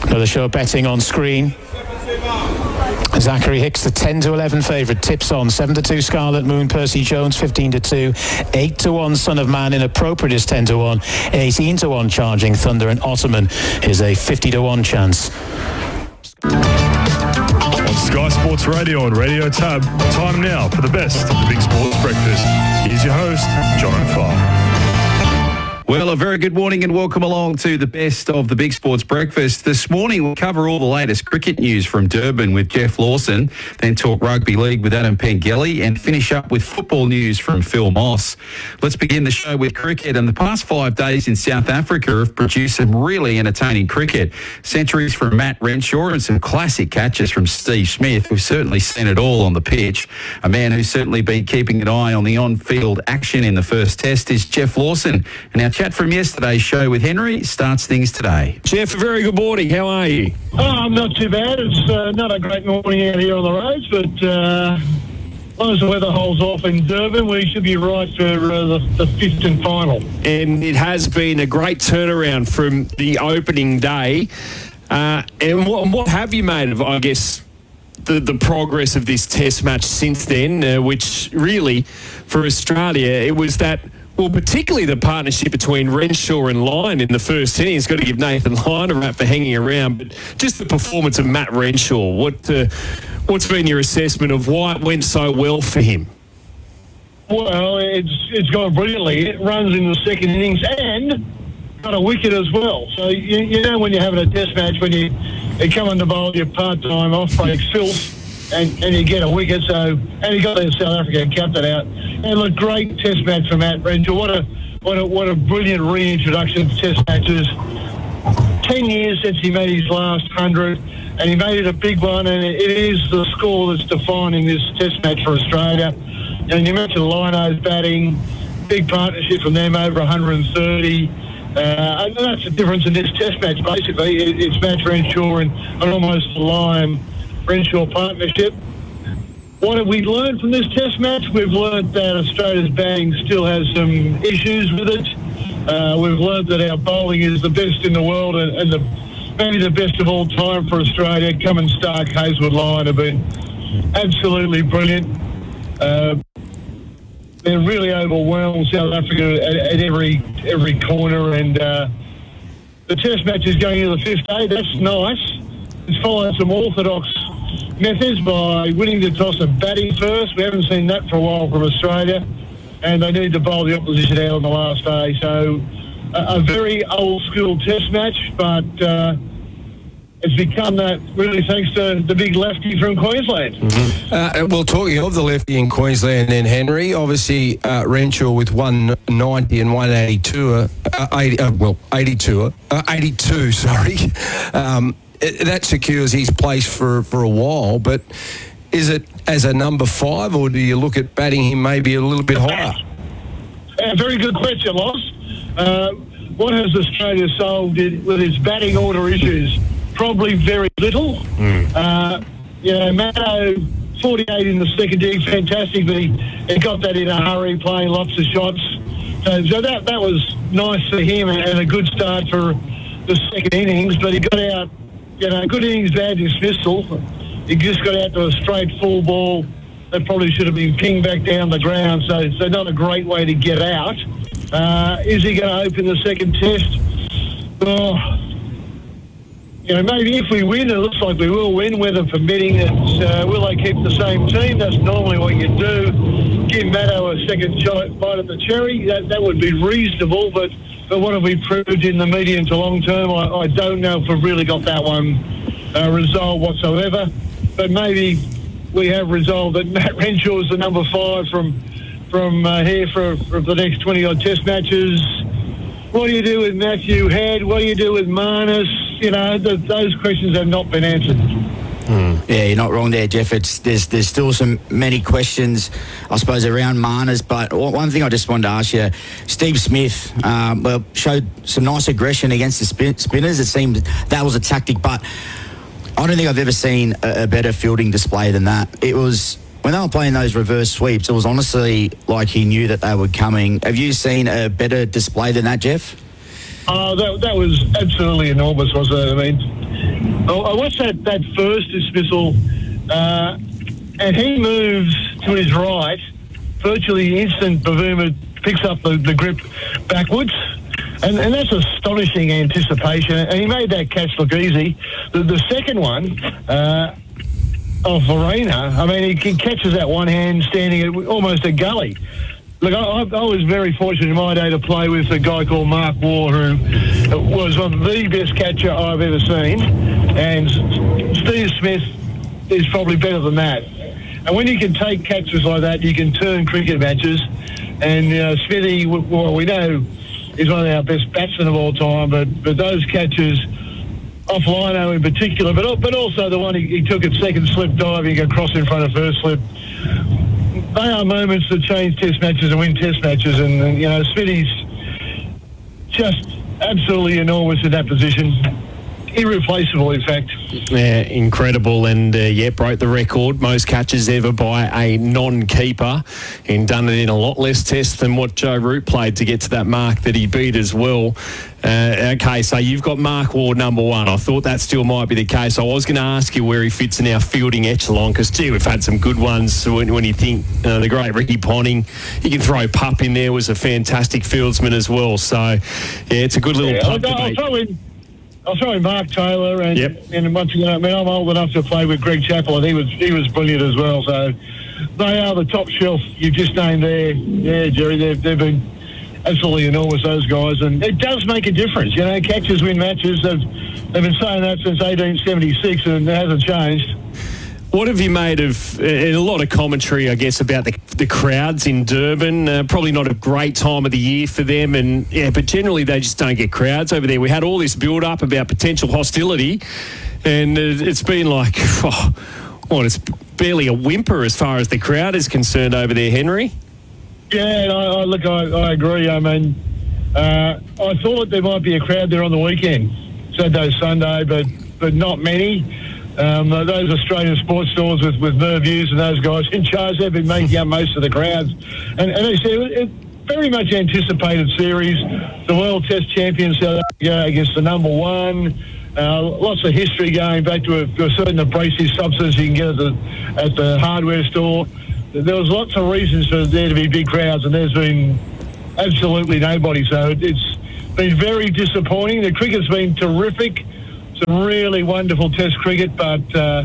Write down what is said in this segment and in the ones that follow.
Another show of betting on screen. Zachary Hicks, the 10-11 favourite, tips on 7-2 Scarlet Moon, Percy Jones 15-2, 8-1 Son of Man, Inappropriate is 10-1, 18-1 Charging Thunder, and Ottoman is a 50-1 chance. On Sky Sports Radio and Radio Tab, time now for the best of the Big Sports Breakfast. Here's your host, John O'Farr. Well, a very good morning and welcome along to the best of the Big Sports Breakfast. This morning we'll cover all the latest cricket news from Durban with Jeff Lawson, then talk rugby league with Adam Pengelly and finish up with football news from Phil Moss. Let's begin the show with cricket, and the past 5 days in South Africa have produced some really entertaining cricket. Centuries from Matt Renshaw and some classic catches from Steve Smith. We've certainly seen it all on the pitch. A man who's certainly been keeping an eye on the on-field action in the first test is Jeff Lawson, and our chat from yesterday's show with Henry starts things today. Jeff, a very good morning. How are you? I'm not too bad. It's not a great morning out here on the roads, but as long as the weather holds off in Durban, we should be right for the fifth and final. And it has been a great turnaround from the opening day. And what have you made of, I guess, the progress of this test match since then, which really, for Australia, it was that... Well, particularly the partnership between Renshaw and Lyon in the first innings. Got to give Nathan Lyon a rap for hanging around, but just the performance of Matt Renshaw. What's been your assessment of why it went so well for him? Well, it's gone brilliantly. It runs in the second innings and got a wicket as well. So you know when you're having a test match, when you come on the bowl, your part-time off-break filth, and you get a wicket. So and he got the South African captain out. And look, great test match for Matt Renshaw. What a brilliant reintroduction to test matches. 10 years since he made his last 100, and he made it a big one. And it is the score that's defining this test match for Australia. And you mentioned Lino's batting, big partnership from them, over 130. And that's the difference in this test match. Basically, it's Matt Renshaw and an almost Lyon Renshaw partnership. What have we learned from this test match? We've learned that Australia's batting still has some issues with it. We've learned that our bowling is the best in the world and maybe the best of all time for Australia. Cummins, Stark, Hazelwood, Lyon have been absolutely brilliant. They're really overwhelmed South Africa at every corner, and the test match is going into the fifth day. That's nice. It's following some orthodox methods by winning the toss and batting first. We haven't seen that for a while from Australia, and they need to bowl the opposition out on the last day. So a very old school test match, but it's become that really thanks to the big lefty from Queensland. Mm-hmm. Well, talking of the lefty in Queensland then, Henry, obviously Renshaw with 190 and 182, 82, sorry. That secures his place for a while, but is it as a number 5, or do you look at batting him maybe a little bit higher? Very good question, Loss. What has Australia solved with its batting order issues? Probably very little. Matto, 48 in the second inning, fantastic, but he got that in a hurry, playing lots of shots. So that was nice for him and a good start for the second innings, but he got out. Good innings, bad dismissal. He just got out to a straight full ball that probably should have been pinged back down the ground, so not a great way to get out. Is he going to open the second test? Maybe if we win, it looks like we will win, weather permitting. Will they keep the same team? That's normally what you do. Give Matto a second bite at the cherry. That would be reasonable, but what have we proved in the medium to long term? I don't know if we've really got that one resolved whatsoever. But maybe we have resolved that Matt Renshaw is the number 5 from here for the next 20-odd test matches. What do you do with Matthew Head? What do you do with Marnus? Those questions have not been answered. Yeah, you're not wrong there, Jeff. There's still many questions, I suppose, around Marnus. But one thing I just wanted to ask you, Steve Smith, showed some nice aggression against the spinners. It seemed that was a tactic, but I don't think I've ever seen a better fielding display than that. It was when they were playing those reverse sweeps. It was honestly like he knew that they were coming. Have you seen a better display than that, Jeff? Oh, that was absolutely enormous, wasn't it? I mean, I watched that first dismissal, and he moves to his right, virtually instant. Bavuma picks up the grip backwards, and that's astonishing anticipation. And he made that catch look easy. The second one, of Verena, I mean, he catches that one hand standing at almost a gully. Look, I was very fortunate in my day to play with a guy called Mark Waugh, who was one of the best catcher I've ever seen. And Steve Smith is probably better than that. And when you can take catches like that, you can turn cricket matches. And Smithy, well, we know, is one of our best batsmen of all time, but those catches off lino in particular, but also the one he took at second slip diving across in front of first slip. They are moments that change test matches and win test matches, and Smitty's just absolutely enormous in that position. Irreplaceable, in fact. Yeah, incredible, and broke the record, most catches ever by a non-keeper, and done it in a lot less tests than what Joe Root played to get to that mark that he beat as well. Okay, so you've got Mark Waugh number one. I thought that still might be the case. I was going to ask you where he fits in our fielding echelon, because, we've had some good ones when you think the great Ricky Ponting. You can throw Pup in there, was a fantastic fieldsman as well. So, yeah, it's a good little pub debate. I'll throw in Mark Taylor, and once again, I mean, I'm old enough to play with Greg Chappell, and he was brilliant as well. So they are the top shelf you've just named there. Yeah, Jerry, they've been absolutely enormous, those guys, and it does make a difference. Catchers win matches. They've been saying that since 1876, and it hasn't changed. What have you made of a lot of commentary, I guess, about the crowds in Durban? Probably not a great time of the year for them, but generally they just don't get crowds over there. We had all this build-up about potential hostility, and it's been like, it's barely a whimper as far as the crowd is concerned over there, Henry. Yeah, I agree. I mean, I thought there might be a crowd there on the weekend, Saturday, Sunday, but not many. Those Australian sports stores with Merv Hughes and those guys in charge, they've been making up most of the crowds. And they say it very much anticipated series. The World Test Champions South Africa against the number one. Lots of history going back to a certain abrasive substance you can get at the hardware store. There was lots of reasons for there to be big crowds, and there's been absolutely nobody. So it's been very disappointing. The cricket's been terrific. Some really wonderful test cricket, but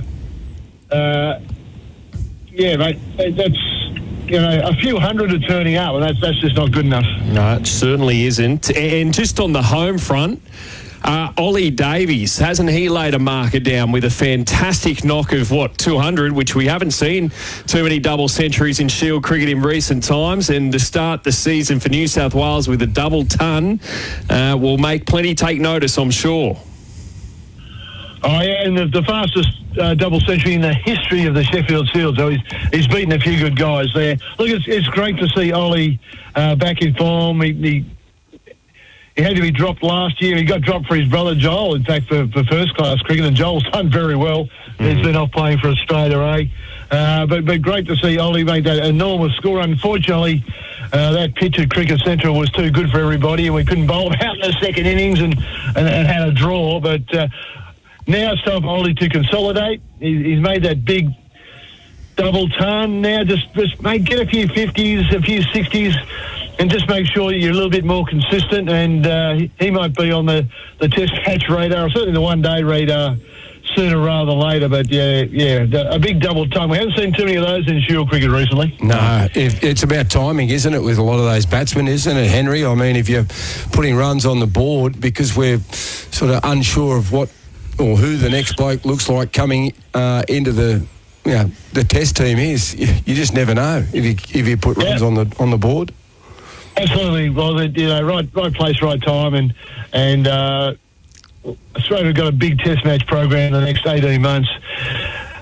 mate, that's a few hundred are turning up, and that's just not good enough. No, it certainly isn't. And just on the home front, Ollie Davies, hasn't he laid a marker down with a fantastic knock of 200, which we haven't seen too many double centuries in Shield cricket in recent times, and to start the season for New South Wales with a double ton will make plenty take notice, I'm sure. Oh, yeah, and the fastest double century in the history of the Sheffield Shield. So he's beaten a few good guys there. Look, it's great to see Ollie back in form. He had to be dropped last year. He got dropped for his brother Joel, in fact, for first-class cricket, and Joel's done very well. He's been off playing for Australia, But great to see Ollie make that enormous score. Unfortunately, that pitch at Cricket Central was too good for everybody, and we couldn't bowl him out in the second innings and had a draw. But now it's time for Ollie to consolidate. He's made that big double ton. Now just get a few 50s, a few 60s, and just make sure you're a little bit more consistent. And he might be on the test match radar, or certainly the one-day radar, sooner rather than later. But a big double ton. We haven't seen too many of those in Shield cricket recently. No, it's about timing, isn't it, with a lot of those batsmen, isn't it, Henry? I mean, if you're putting runs on the board because we're sort of unsure of what or who the next bloke looks like coming into the test team is, you just never know if you put runs on the board. Absolutely. Well, right place, right time, and Australia have got a big test match program in the next 18 months.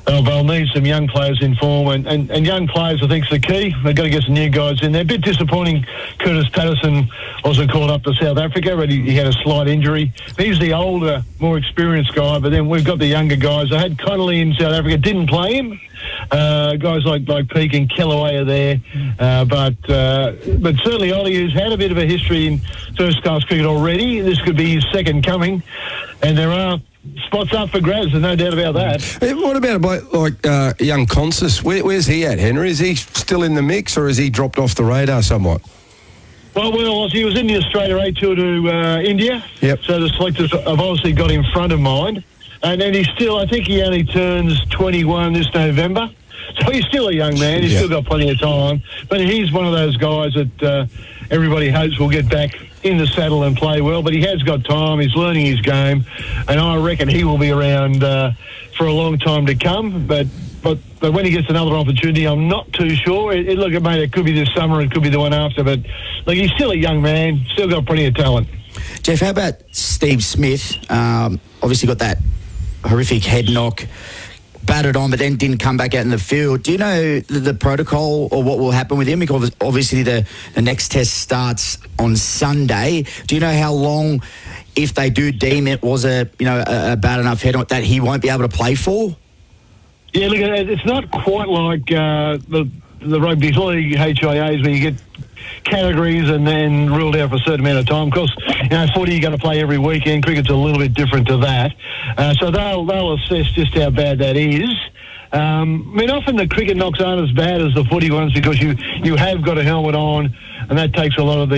they'll need some young players in form, and young players I think is the key. They've got to get some new guys in there. A bit disappointing Curtis Patterson wasn't called up to South Africa, but he had a slight injury. He's the older, more experienced guy, but then we've got the younger guys. I had Connolly in South Africa, didn't play him. Guys like Peake and Kellaway are there, but certainly Ollie, who's had a bit of a history in first-class cricket already, this could be his second coming, and there are spots up for grabs, there's no doubt about that. What about a bloke like young Consis? Where's he at, Henry? Is he still in the mix, or has he dropped off the radar somewhat? Well, he was in the Australia A tour to India, Yep. So the selectors have obviously got him front of mind. And then he's still, I think he only turns 21 this November. So he's still a young man. He's still got plenty of time. But he's one of those guys that everybody hopes will get back in the saddle and play well. But he has got time. He's learning his game. And I reckon he will be around for a long time to come. But when he gets another opportunity, I'm not too sure. Look, mate, it could be this summer. It could be the one after. But look, he's still a young man. Still got plenty of talent. Jeff, how about Steve Smith? Obviously got that horrific head knock, batted on, but then didn't come back out in the field. Do you know the protocol or what will happen with him? Because obviously the next test starts on Sunday. Do you know how long, if they do deem it was a bad enough head knock, that he won't be able to play for? Yeah, look, it's not quite like the rugby league HIAs where you get categories and then ruled out for a certain amount of time. Of course, footy you got to play every weekend. Cricket's a little bit different to that. So they'll assess just how bad that is. Often the cricket knocks aren't as bad as the footy ones because you have got a helmet on, and that takes absorbs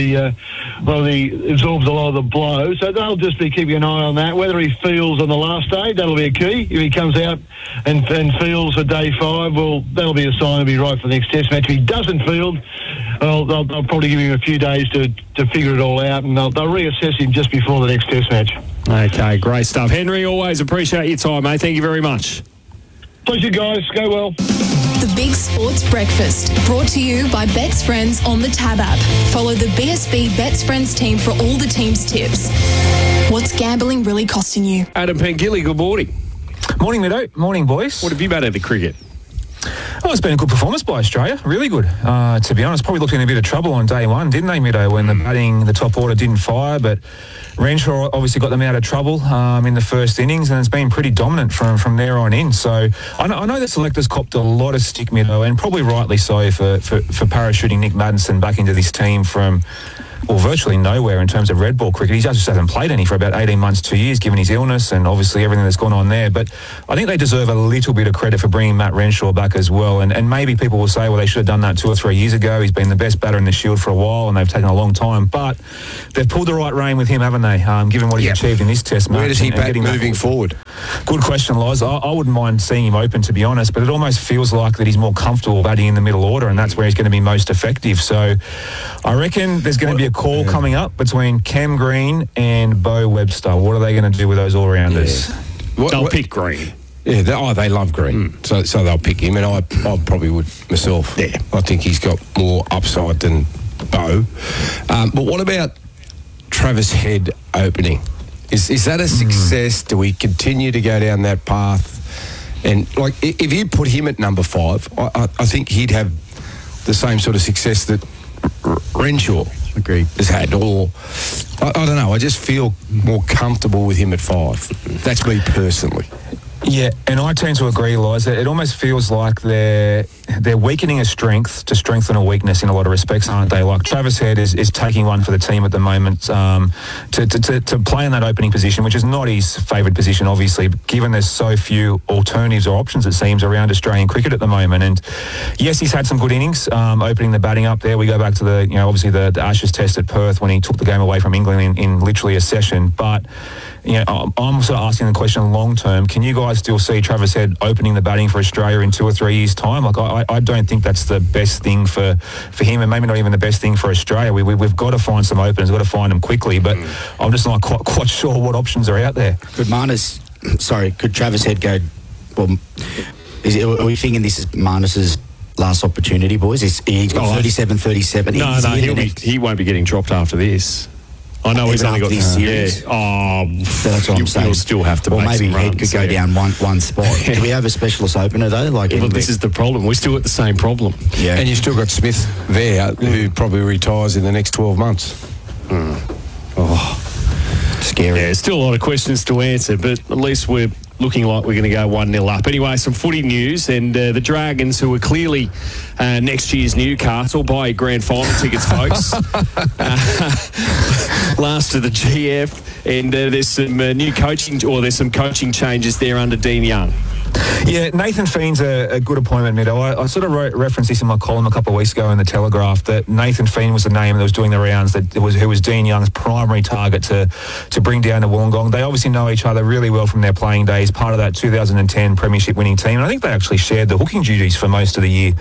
a lot of the blow. So they'll just be keeping an eye on that. Whether he feels on the last day, that'll be a key. If he comes out and feels for day 5, well, that'll be a sign to be right for the next test match. If he doesn't feel, well, they'll probably give him a few days to figure it all out, and they'll reassess him just before the next test match. Okay, great stuff. Henry, always appreciate your time, mate. Thank you very much. Pleasure, guys. Go well. The Big Sports Breakfast, brought to you by Bet's Friends on the Tab app. Follow the BSB Bet's Friends team for all the team's tips. What's gambling really costing you? Adam Pengilly, good morning. Morning, Mido. Morning, boys. What have you made of the cricket? Oh, it's been a good performance by Australia. Really good. To be honest, probably looked in a bit of trouble on day one, didn't they, Mido, when the top order didn't fire, but Renshaw obviously got them out of trouble in the first innings, and it's been pretty dominant from there on in. So I know the selectors copped a lot of stick, Mido, and probably rightly so for parachuting Nick Maddinson back into this team from virtually nowhere in terms of red ball cricket. He just hasn't played any for about 18 months, 2 years, given his illness and obviously everything that's gone on there. But I think they deserve a little bit of credit for bringing Matt Renshaw back as well. And maybe people will say, well, they should have done that 2 or 3 years ago. He's been the best batter in the Shield for a while, and they've taken a long time. But they've pulled the right rein with him, haven't they? Given what he's achieved in this test match. Where does he bat moving forward? Good question, Loz. I wouldn't mind seeing him open, to be honest, but it almost feels like that he's more comfortable batting in the middle order, and that's where he's going to be most effective. So I reckon there's going to be a call coming up between Cam Green and Bo Webster. What are they going to do with those all-rounders? They'll pick Green. Yeah, they love Green, so they'll pick him, and I probably would myself. Yeah, I think he's got more upside than Bo. But what about Travis Head opening? Is that a success? Do we continue to go down that path? And like, if you put him at number 5, I think he'd have the same sort of success that Renshaw has had. Or I don't know. I just feel more comfortable with him at 5. That's me personally. Yeah, and I tend to agree, Liza. It almost feels like they're weakening a strength to strengthen a weakness in a lot of respects, aren't they? Like Travis Head is taking one for the team at the moment to play in that opening position, which is not his favoured position, obviously, given there's so few alternatives or options, it seems, around Australian cricket at the moment. And yes, he's had some good innings opening the batting up there. We go back to obviously the Ashes test at Perth when he took the game away from England in literally a session. But I'm also asking the question long term, can you guys still see Travis Head opening the batting for Australia in 2 or 3 years' time? Like, I don't think that's the best thing for him, and maybe not even the best thing for Australia. We've got to find some openers, we've got to find them quickly, but I'm just not quite sure what options are out there. Could Travis Head go, well, are we thinking this is Marnus's last opportunity, boys? He's got 37. No, he won't be getting dropped after this. I know he's only got this series. Yeah. Oh, That's what I'm saying. You'll still have to Or make maybe some Head runs, could go down one spot. Do we have a specialist opener though? Well, this is the problem. We're still at the same problem. yeah. And you've still got Smith there, who probably retires in the next 12 months. scary. Yeah, still a lot of questions to answer, but at least we're looking like we're going to go 1-0 up. Anyway, some footy news, and the Dragons, who are clearly next year's Newcastle, buy your grand final tickets, folks. Last of the GF, and there's some new coaching, or there's some coaching changes there under Dean Young. Yeah, Nathan Fien's a good appointment, Mido. I sort of referenced this in my column a couple of weeks ago in the Telegraph, that Nathan Fien was the name that was doing the rounds, who was Dean Young's primary target to bring down to Wollongong. They obviously know each other really well from their playing days, part of that 2010 Premiership winning team. And I think they actually shared the hooking duties for most of the year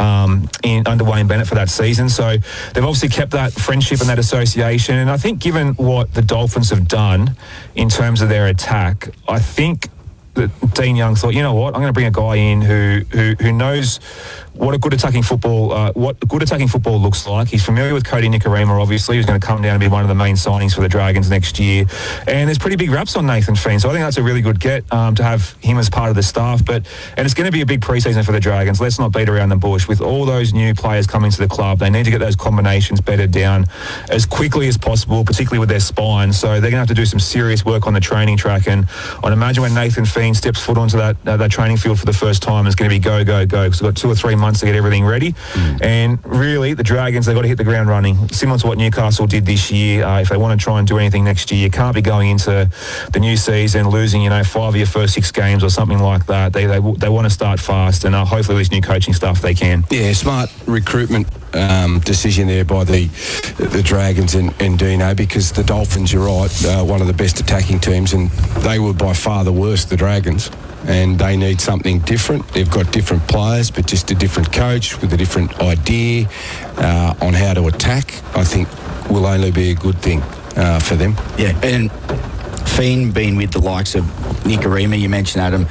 under Wayne Bennett for that season. So they've obviously kept that friendship and that association. And I think given what the Dolphins have done in terms of their attack, I think that Dean Young thought, you know what, I'm going to bring a guy in who knows what a good attacking football looks like. He's familiar with Cody Nikorima, obviously, who's going to come down and be one of the main signings for the Dragons next year. And there's pretty big raps on Nathan Fien, so I think that's a really good get to have him as part of the staff. And it's going to be a big preseason for the Dragons. Let's not beat around the bush. With all those new players coming to the club, they need to get those combinations bedded down as quickly as possible, particularly with their spine. So they're going to have to do some serious work on the training track. And I'd imagine when Nathan Fien steps foot onto that training field for the first time, it's going to be go, go, go, because we've got 2 or 3 months to get everything ready. And really, the Dragons, they've got to hit the ground running, similar to what Newcastle did this year. If they want to try and do anything next year, you can't be going into the new season losing 5 of your first 6 games or something like that. They want to start fast, and hopefully with this new coaching staff they can. Yeah, smart recruitment decision there by the Dragons and Dino, because the Dolphins, you're right, one of the best attacking teams, and they were by far the worst, the Dragons. And they need something different. They've got different players, but just a different coach with a different idea on how to attack, I think will only be a good thing for them. Yeah, and Fien being with the likes of Nikorima, you mentioned Adam,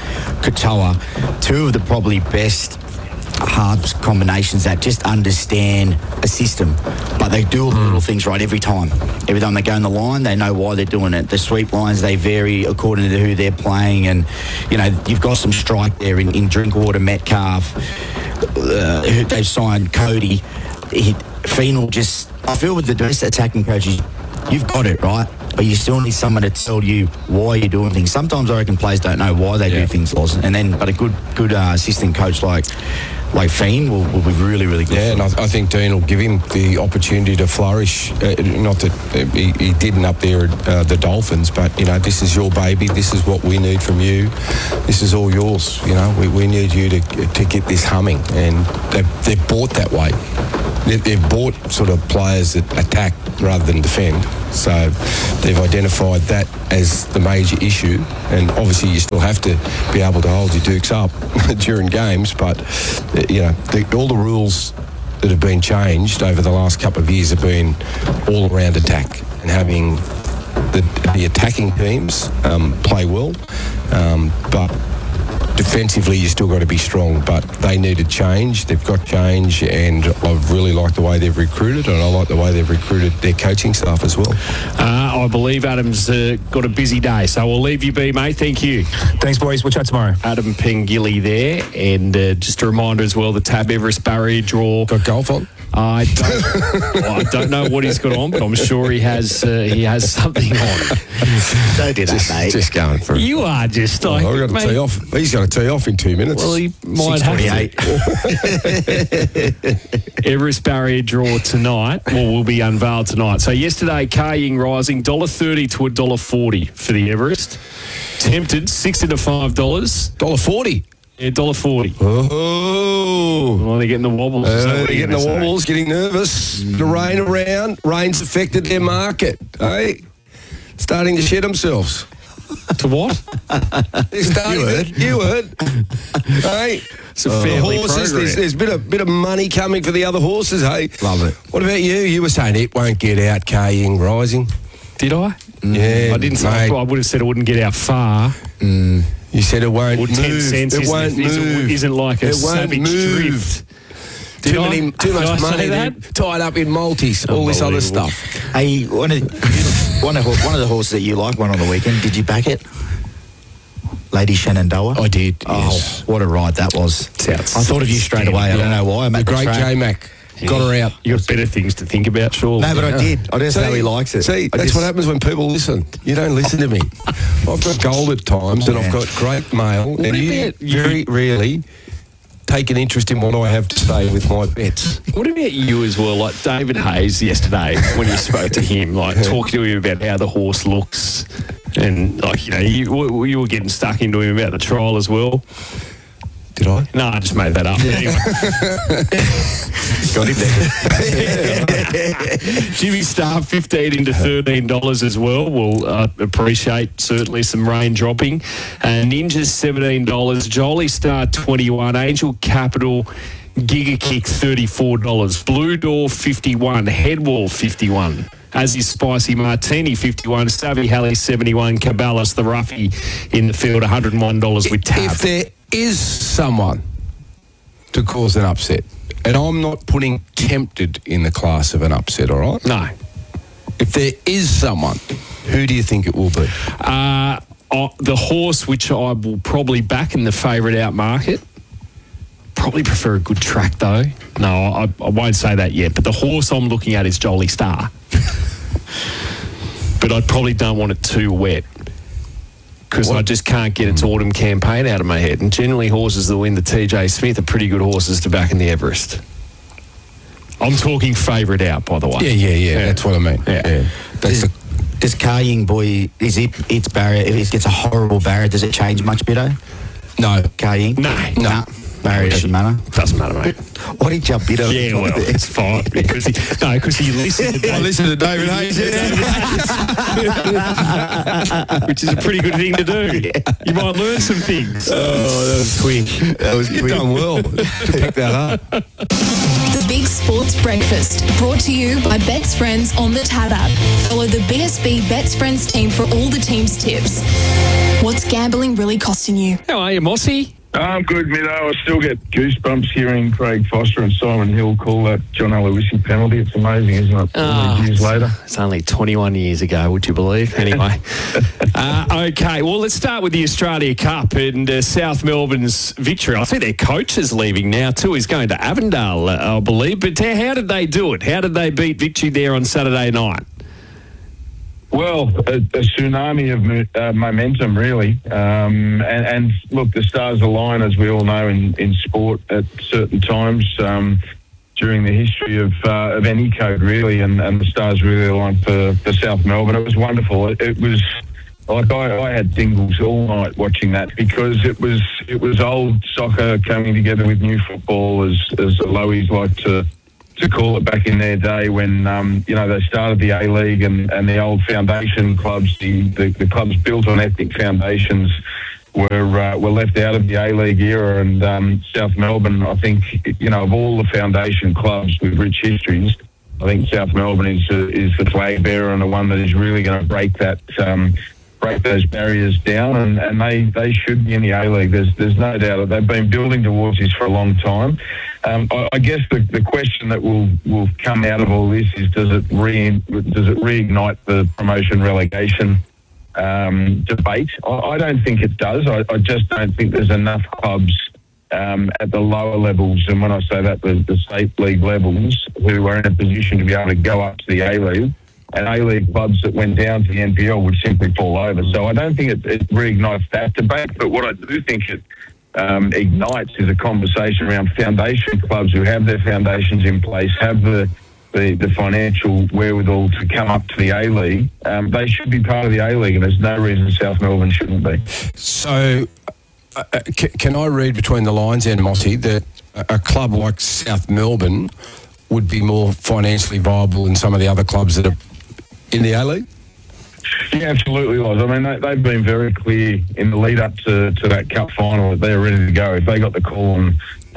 Katoa, 2 of the probably best halves combinations that just understand a system, but they do all the little things right every time. Every time they go in the line, they know why they're doing it. The sweep lines, they vary according to who they're playing, and you've got some strike there in Drinkwater, Metcalf. They've signed Cody. Fien will just, I feel with the best attacking coaches, you've got it right, but you still need someone to tell you why you're doing things. Sometimes I reckon players don't know why they do things, Loz, but a good assistant coach like Fien will be really, really good. Yeah, and I think Dean will give him the opportunity to flourish. Not that he didn't up there at the Dolphins, but, this is your baby. This is what we need from you. This is all yours. We need you to get this humming. And they're bought that way. They've bought sort of players that attack rather than defend. So they've identified that as the major issue. And obviously you still have to be able to hold your dukes up during games, but all the rules that have been changed over the last couple of years have been all around attack and having the attacking teams play well, but defensively you still got to be strong. But they needed change. They've got change, and I really like the way they've recruited, and I like the way they've recruited their coaching staff as well. I believe Adam's got a busy day, so we'll leave you be, mate. Thank you. Thanks, boys. We'll chat tomorrow. Adam Pengilly there, and just a reminder as well, the Tab Everest Barrier draw. Got golf on? I don't know what he's got on, but I'm sure he has something on. Don't do that, mate. Just going for it. You are just like, I've got to tee off. He's got to tee off in 2 minutes. Well, he might have to. Everest Barrier draw tonight, will be unveiled tonight. So yesterday, Car Ying rising $1.30 to $1.40 for the Everest. Tempted $6 to $5. $1.40. Yeah, $1.40. Oh. Well, they're getting the wobbles. They're getting the wobbles, getting nervous. The rain around. Rain's affected their market. Hey? Starting to shed themselves. To what? They're starting You heard. Hey? It's a fairly horses, progress. there's a bit of money coming for the other horses, hey? Love it. What about you? You were saying it won't get out, Car Ying rising. Did I? Yeah. I didn't say. I would have said it wouldn't get out far. You said it won't Well, move. 10 cents it won't move. isn't like a it won't savage move. drift. Too much money that? tied up in multis, all this other stuff. Hey, One of the horses that you like won on the weekend. Did you back it? Lady Shenandoah? I did, Oh, yes. what a ride that was. I thought of you straight away. I don't know why. I'm The at the great track. J-Mac. Got her out. You got better things to think about, surely. No, but I did. I just know he likes it. See, that's what happens when people listen. You don't listen to me. I've got gold at times, and I've got great mail, and you very rarely take an interest in what I have to say with my bets. What about you as well? Like David Hayes yesterday, when you spoke to him, like talking to him about how the horse looks, and like you were getting stuck into him about the trial as well. Did I? No, I just made that up. Anyway. Got him there. Jimmy Star, $15 into $13 as well. We'll appreciate certainly some rain dropping. Ninja's $17. Jolly Star, $21. Angel Capital, Giga Kick, $34. Blue Door, $51. Headwall, $51. As is Spicy Martini, $51. Savvy Halley, $71. Caballas, the roughie in the field, $101 with tab. If there is someone to cause an upset, and I'm not putting tempted in the class of an upset, all right? No. If there is someone, who do you think it will be? The horse, which I will probably back in the favourite out market. Probably prefer a good track, though. No, I won't say that yet. But the horse I'm looking at is Jolly Star. But I probably don't want it too wet, because I just can't get its autumn campaign out of my head. And generally horses that win the TJ Smith are pretty good horses to back in the Everest. I'm talking favourite out, by the way. Yeah. That's what I mean. Yeah. Does Car Ying Boy, is its barrier, if it gets a horrible barrier, does it change much, Biddo? No. Car Ying? No. Barrier doesn't matter. Doesn't matter, mate. Why did you jump Biddo? Yeah, well, it's fine. Because he listened to David. I listened to David Hayes. Which is a pretty good thing to do. You might learn some things. Oh, that was quick. You've done well. Pick that up. The Big Sports Breakfast, brought to you by Bet's Friends on the Tab app. Follow the BSB Bet's Friends team for all the team's tips. What's gambling really costing you? How are you, Mossy? I'm good, Middo. I still get goosebumps hearing Craig Foster and Simon Hill call that John Aloisi penalty. It's amazing, isn't it? All these years later. It's only 21 years ago, would you believe? Anyway. Okay, well, let's start with the Australia Cup and South Melbourne's victory. I see their coach is leaving now too. He's going to Avondale, I believe. But how did they do it? How did they beat Victory there on Saturday night? Well, a tsunami of momentum, really. And look, the stars align, as we all know, in sport at certain times during the history of any code, really. And the stars really aligned for South Melbourne. It was wonderful. It was like I had tingles all night watching that, because it was old soccer coming together with new football, as the Lowies like to call it, back in their day when they started the A-League and the old foundation clubs, the clubs built on ethnic foundations were left out of the A-League era. And South Melbourne, I think, of all the foundation clubs with rich histories, I think South Melbourne is the flag bearer and the one that is really going to break those barriers down, and they should be in the A-League. There's no doubt. They've been building towards this for a long time. I guess the question that will come out of all this is, does it reignite the promotion relegation debate? I don't think it does. I just don't think there's enough clubs at the lower levels, and when I say that, the state league levels, who are in a position to be able to go up to the A-League. And A-League clubs that went down to the NPL would simply fall over. So I don't think it reignites that debate. But what I do think it ignites is a conversation around foundation clubs who have their foundations in place, have the financial wherewithal to come up to the A-League. They should be part of the A-League, and there's no reason South Melbourne shouldn't be. So can I read between the lines then, Mossy, that a club like South Melbourne would be more financially viable than some of the other clubs that are in the A-League? Yeah, absolutely, Loz. I mean, they've been very clear in the lead up to that cup final that they're ready to go. If they got the call on,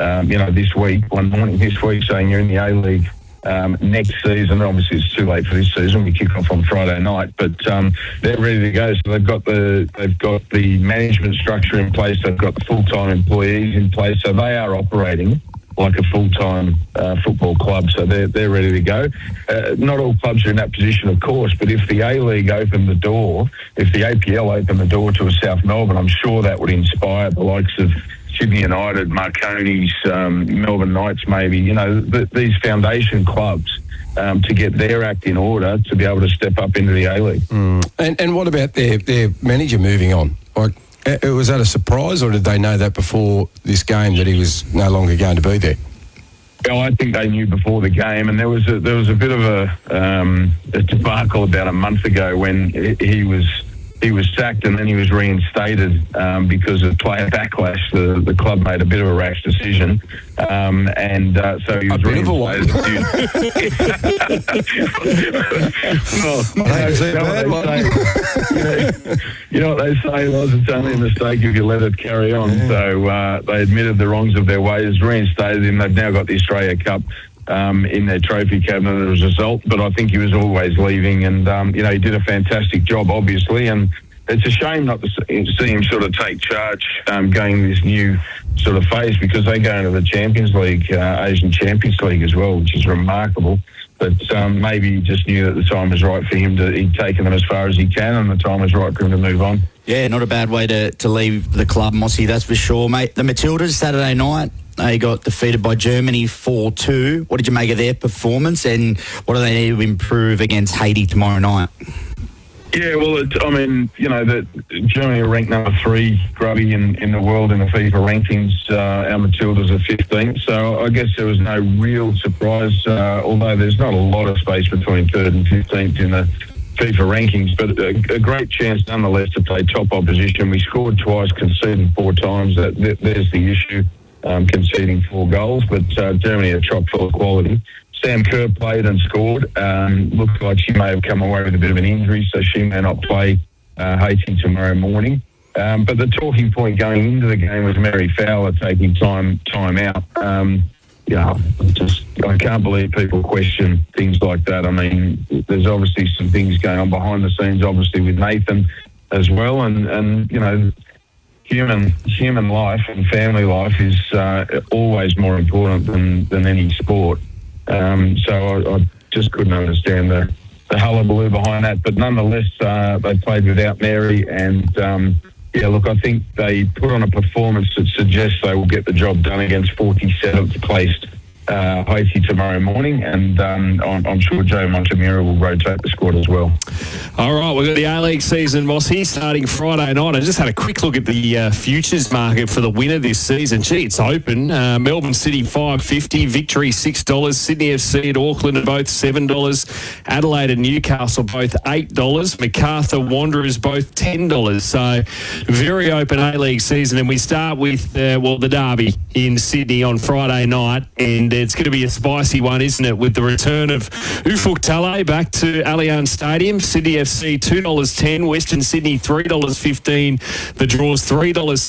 one morning this week, saying you're in the A-League next season, obviously it's too late for this season. We kick off on Friday night, but they're ready to go. So they've got the management structure in place. They've got the full-time employees in place. So they are operating like a full-time football club, so they're ready to go. Not all clubs are in that position, of course, but if the A-League opened the door, if the APL opened the door to a South Melbourne, I'm sure that would inspire the likes of Sydney United, Marconi's, Melbourne Knights maybe, these foundation clubs to get their act in order to be able to step up into the A-League. And what about their manager moving on? Like, was that a surprise, or did they know that before this game that he was no longer going to be there? Well, I think they knew before the game, and there was a bit of a debacle about a month ago when he was sacked and then he was reinstated because of player backlash. The club made a bit of a rash decision, and so he was reinstated. You know what they say, Loz, it's only a mistake if you let it carry on. So they admitted the wrongs of their ways, reinstated him. They've now got the Australia Cup in their trophy cabinet as a result, but I think he was always leaving, and he did a fantastic job, obviously, and it's a shame not to see him sort of take charge going this new sort of phase, because they go into the Champions League, Asian Champions League as well, which is remarkable. But maybe he just knew that the time was right for him he'd taken them as far as he can, and the time was right for him to move on. Yeah, not a bad way to leave the club, Mossy, that's for sure, mate. The Matildas, Saturday night, they got defeated by Germany 4-2. What did you make of their performance, and what do they need to improve against Haiti tomorrow night? Yeah, well, that Germany are ranked number 3, Grubby, in the world in the FIFA rankings. Our Matildas are 15th, so I guess there was no real surprise, although there's not a lot of space between 3rd and 15th in the FIFA rankings, but a great chance nonetheless to play top opposition. We scored twice, conceded 4 times. There's the issue, conceding 4 goals, but Germany are chock full of quality. Sam Kerr played and scored. Looks like she may have come away with a bit of an injury, so she may not play Haiti tomorrow morning. But the talking point going into the game was Mary Fowler taking time out. I can't believe people question things like that. I mean, there's obviously some things going on behind the scenes, obviously with Nathan as well, and human life and family life is always more important than any sport. So I just couldn't understand the hullabaloo behind that. But nonetheless, they played without Mary, and I think they put on a performance that suggests they will get the job done against 47th placed Haiti tomorrow morning, and I'm sure Joe Montemura will rotate the squad as well. All right, we've got the A-League season, Mossy, starting Friday night. I just had a quick look at the futures market for the winner this season. Gee, it's open. Melbourne City $5.50, Victory $6, Sydney FC at Auckland are both $7, Adelaide and Newcastle both $8, Macarthur Wanderers both $10. So very open A-League season, and we start with the derby in Sydney on Friday night, and it's going to be a spicy one, isn't it, with the return of Ufuk Talay back to Allianz Stadium. Sydney FC $2.10, Western Sydney $3.15. The draw's $3